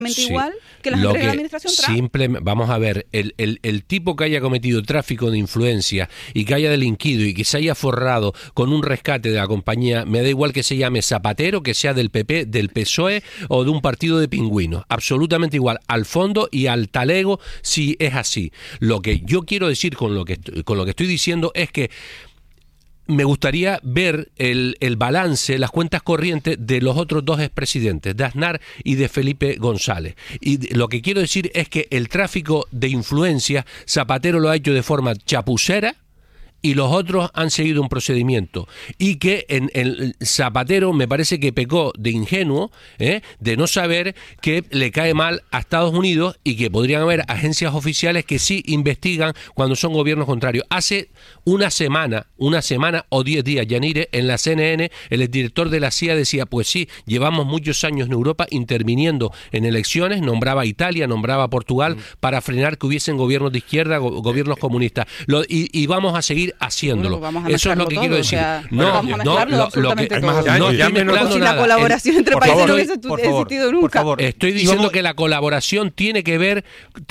Sí. igual que las anteriores de la administración Trump. Vamos a ver, el tipo que haya cometido tráfico de influencia y que haya delinquido y que se haya forrado con un rescate de la compañía, me da igual que se llame Zapatero, que sea del PP, del PSOE o de un partido de pingüinos, absolutamente igual, al fondo y al talego, si es así. Lo que yo quiero decir con lo que estoy diciendo es que me gustaría ver el balance, las cuentas corrientes de los otros dos expresidentes, de Aznar y de Felipe González. Y lo que quiero decir es que el tráfico de influencia, Zapatero lo ha hecho de forma chapucera y los otros han seguido un procedimiento. Y que en el Zapatero me parece que pecó de ingenuo, de no saber que le cae mal a Estados Unidos y que podrían haber agencias oficiales que sí investigan cuando son gobiernos contrarios. Hace una semana o 10 días, Yanire, en la CNN, el exdirector de la CIA decía, pues sí, llevamos muchos años en Europa interviniendo en elecciones, nombraba a Italia, nombraba a Portugal, para frenar que hubiesen gobiernos de izquierda, gobiernos comunistas. Y vamos a seguir haciéndolo. Bueno, eso es lo que quiero decir. Si la colaboración entre países no hubiese existido nunca. Estoy diciendo que la colaboración tiene que ver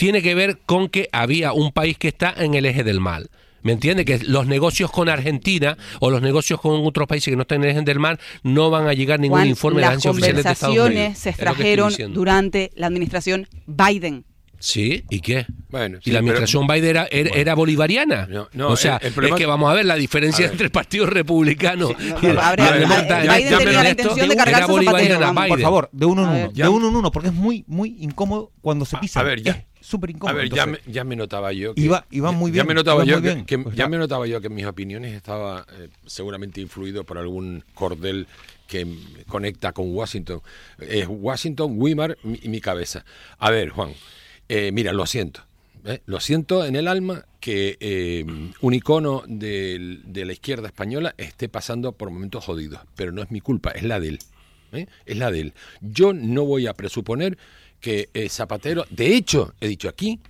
con que había un país que está en el eje del mal. ¿Me entiende? Que los negocios con Argentina o los negocios con otros países que no están en el eje del mar no van a llegar ningún informe de las agencias oficiales de Estados Unidos. Las conversaciones se extrajeron durante la administración Biden. Sí, ¿y qué? Bueno, sí, y la administración Biden era bolivariana. O sea, es que vamos a ver la diferencia entre el Partido Republicano y Biden tenía la intención de cargarse a Zapatero. Por favor, de uno en uno, porque es muy, muy incómodo cuando se pisa. A ver, ya. Súper incómodo. A ver, ya me notaba yo que iba muy bien. Ya me notaba yo que mis opiniones estaba seguramente influido por algún cordel que conecta con Washington. Washington, Weimar y mi cabeza. A ver, Juan, mira, lo siento en el alma que un icono de la izquierda española esté pasando por momentos jodidos, pero no es mi culpa, es la de él. Es la de él. Yo no voy a presuponer que Zapatero, de hecho, he dicho aquí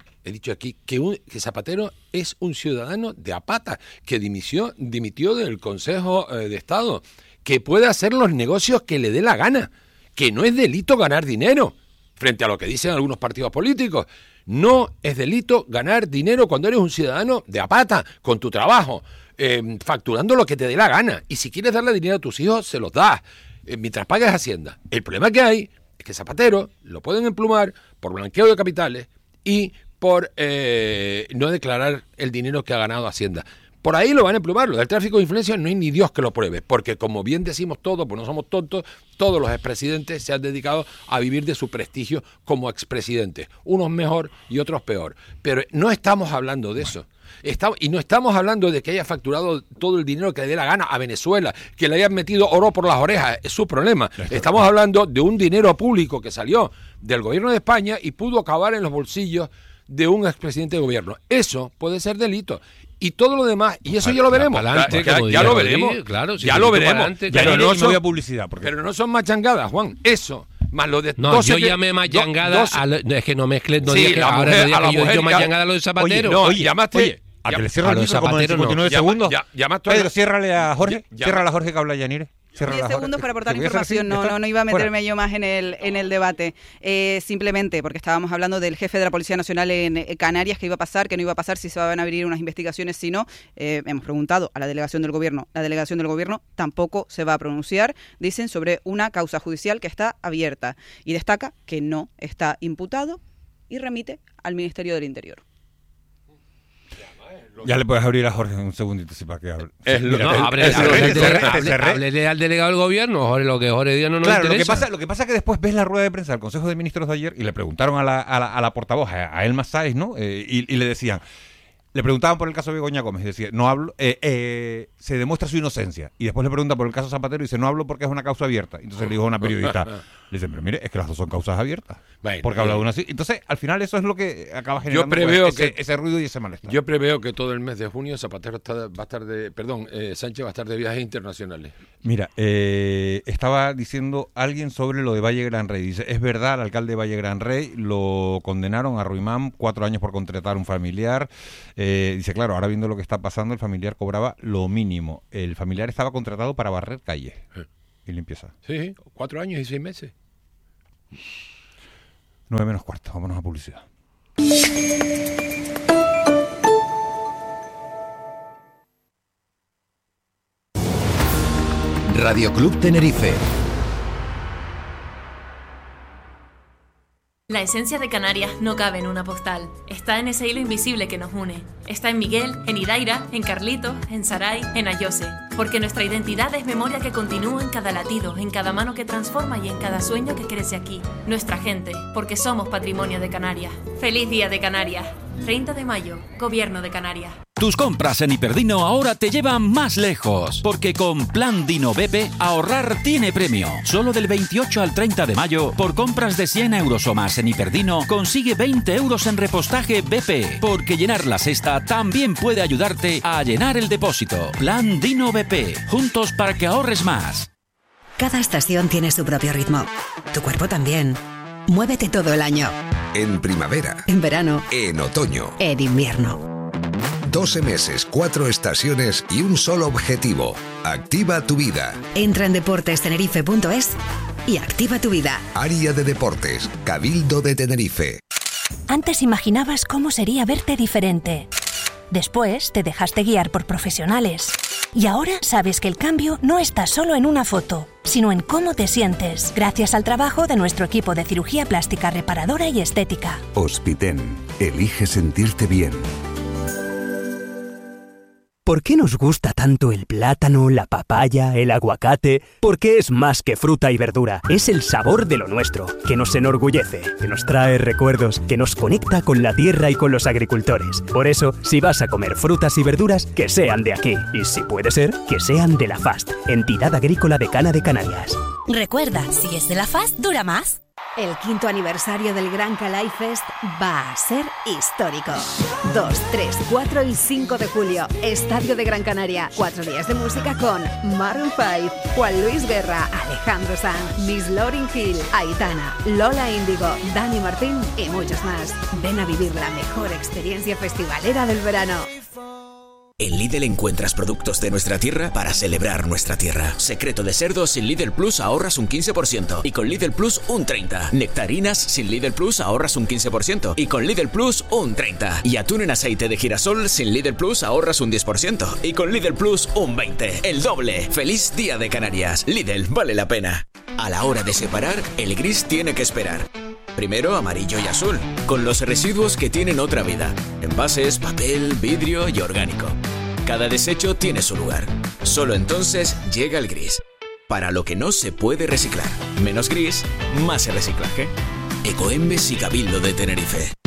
que Zapatero es un ciudadano de a pata, que dimitió del Consejo de Estado, que puede hacer los negocios que le dé la gana, que no es delito ganar dinero, frente a lo que dicen algunos partidos políticos. No es delito ganar dinero cuando eres un ciudadano de a pata, con tu trabajo, facturando lo que te dé la gana. Y si quieres darle dinero a tus hijos, se los das, mientras pagues Hacienda. El problema que hay es que Zapatero lo pueden emplumar por blanqueo de capitales y por no declarar el dinero que ha ganado Hacienda. Por ahí lo van a emplumar. Lo del tráfico de influencia no hay ni Dios que lo pruebe, porque como bien decimos todos, pues no somos tontos, todos los expresidentes se han dedicado a vivir de su prestigio como expresidentes, unos mejor y otros peor. Pero no estamos hablando de eso. Y no estamos hablando de que haya facturado todo el dinero que le dé la gana a Venezuela, que le hayan metido oro por las orejas, es su problema. Estamos hablando de un dinero público que salió del gobierno de España y pudo acabar en los bolsillos de un expresidente de gobierno. Eso puede ser delito. Y todo lo demás, y eso ya lo veremos. Ya lo veremos. Claro, ya lo veremos. Pero no son publicidad. Pero no son machangadas, Juan. Eso. Más lo de yo llamé machangada es que no mezcles, no digas que ahora yo machangada lo de Zapatero. Oye, llamaste. A que le cierra el micro como en 59 segundos. Pedro, ciérrale a Jorge. Ciérrale a Jorge que habla Yanire. 10 segundos para aportar información. No iba a meterme yo más en el debate. Simplemente porque estábamos hablando del jefe de la Policía Nacional en Canarias, que iba a pasar, que no iba a pasar, si se van a abrir unas investigaciones, si no. Hemos preguntado a la delegación del gobierno. La delegación del gobierno tampoco se va a pronunciar. Dicen sobre una causa judicial que está abierta y destaca que no está imputado y remite al Ministerio del Interior. Ya le puedes abrir a Jorge un segundito para que hable. Háblele al delegado del gobierno, Jorge, lo que Jorge Díaz no nos interesa. Lo que pasa es que después ves la rueda de prensa del Consejo de Ministros de ayer y le preguntaron a la portavoz, a Elma Sáez, ¿no? Y le decían, le preguntaban por el caso de Begoña Gómez y decía, no hablo, se demuestra su inocencia. Y después le preguntan por el caso Zapatero y dice, no hablo porque es una causa abierta. Entonces le dijo a una periodista, le dice, pero mire, es que las dos son causas abiertas. Bueno, porque habla de una así. Entonces, al final eso es lo que acaba generando ese ruido y ese malestar. Yo preveo que todo el mes de junio Sánchez va a estar de viajes internacionales. Mira, estaba diciendo alguien sobre lo de Valle Gran Rey. Dice, es verdad, el alcalde de Valle Gran Rey lo condenaron a Ruimán 4 años por contratar a un familiar. Dice, claro, ahora viendo lo que está pasando, el familiar cobraba lo mínimo. El familiar estaba contratado para barrer calles y limpieza. Sí, 4 años y 6 meses. 9 menos cuarto, vámonos a publicidad. Radio Club Tenerife. La esencia de Canarias no cabe en una postal. Está en ese hilo invisible que nos une. Está en Miguel, en Idaira, en Carlitos, en Saray, en Ayose. Porque nuestra identidad es memoria que continúa en cada latido, en cada mano que transforma y en cada sueño que crece aquí. Nuestra gente, porque somos patrimonio de Canarias. ¡Feliz Día de Canarias! 30 de mayo, Gobierno de Canarias. Tus compras en Hiperdino ahora te llevan más lejos, porque con Plan Dino BP ahorrar tiene premio. Solo del 28 al 30 de mayo, por compras de 100 euros o más en Hiperdino, consigue 20 euros en repostaje BP, porque llenar la cesta también puede ayudarte a llenar el depósito. Plan Dino BP, juntos para que ahorres más. Cada estación tiene su propio ritmo. Tu cuerpo también. Muévete todo el año. En primavera. En verano. En otoño. En invierno. 12 meses, 4 estaciones y un solo objetivo. Activa tu vida. Entra en deportestenerife.es y activa tu vida. Área de Deportes, Cabildo de Tenerife. Antes imaginabas cómo sería verte diferente. Después te dejaste guiar por profesionales. Y ahora sabes que el cambio no está solo en una foto, sino en cómo te sientes, gracias al trabajo de nuestro equipo de cirugía plástica reparadora y estética. Hospiten. Elige sentirte bien. ¿Por qué nos gusta tanto el plátano, la papaya, el aguacate? Porque es más que fruta y verdura. Es el sabor de lo nuestro, que nos enorgullece, que nos trae recuerdos, que nos conecta con la tierra y con los agricultores. Por eso, si vas a comer frutas y verduras, que sean de aquí. Y si puede ser, que sean de la FAST, Entidad Agrícola Decana de Canarias. Recuerda, si es de la FAST, dura más. El 5º aniversario del Gran Calais Fest va a ser histórico. 2, 3, 4 y 5 de julio, Estadio de Gran Canaria. 4 días de música con Maroon 5, Juan Luis Guerra, Alejandro Sanz, Miss Lauryn Hill, Aitana, Lola Índigo, Dani Martín y muchos más. Ven a vivir la mejor experiencia festivalera del verano. En Lidl encuentras productos de nuestra tierra para celebrar nuestra tierra. Secreto de cerdo sin Lidl Plus ahorras un 15% y con Lidl Plus un 30%. Nectarinas sin Lidl Plus ahorras un 15% y con Lidl Plus un 30%. Y atún en aceite de girasol sin Lidl Plus ahorras un 10% y con Lidl Plus un 20%. El doble. ¡Feliz Día de Canarias! Lidl vale la pena. A la hora de separar, el gris tiene que esperar. Primero amarillo y azul, con los residuos que tienen otra vida. Envases, papel, vidrio y orgánico. Cada desecho tiene su lugar. Solo entonces llega el gris. Para lo que no se puede reciclar. Menos gris, más reciclaje. Ecoembes y Cabildo de Tenerife.